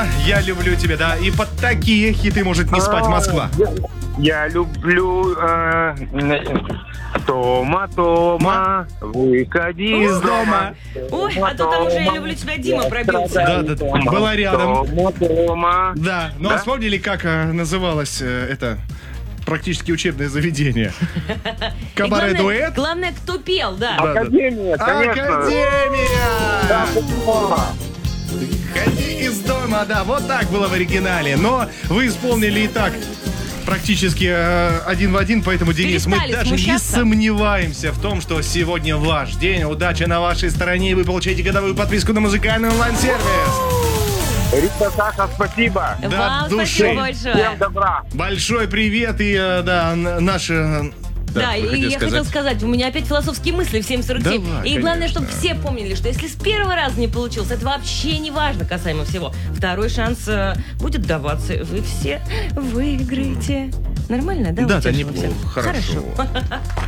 Дима, я люблю тебя, да. И под такие хиты может не спать Москва. Я люблю Тома, выходи из дома. Ой, а то там уже «Я люблю тебя, Дима» пробился. Да, была рядом. Тома. Да, но Да? вспомнили, как называлось это практически учебное заведение? Кабаре-дуэт? Главное, кто пел, да. Академия, конечно. Академия! Выходи из дома, да, вот так было в оригинале. Но вы исполнили и так практически один в один, поэтому, Денис, мы Перестали даже не смущаться? сомневаемся в том, что сегодня ваш день, удача на вашей стороне, и вы получаете годовую подписку на музыкальный онлайн-сервис. Рита, Саша, спасибо. Да, Вам от души. спасибо большое. Всем добра. Большой привет и, наши... Да, вы и хотели я хотела сказать, у меня опять философские мысли в 7:47. Давай, И главное, конечно. чтобы все помнили, что если с первого раза не получилось, это вообще не важно касаемо всего. Второй шанс будет даваться. Вы все выиграете. Нормально, да? Да, Утешила неплохо, всех? хорошо.